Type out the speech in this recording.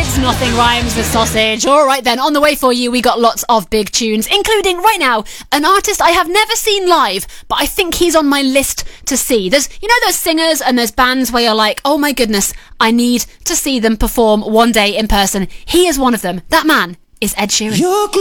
Nothing rhymes with sausage. All right then, on the way for you, we got lots of big tunes, including right now an artist I have never seen live, but I think he's on my list to see. There's, you know, those singers and those bands where you're like, oh my goodness, I need to see them perform one day in person. He is one of them. That man is Ed Sheeran.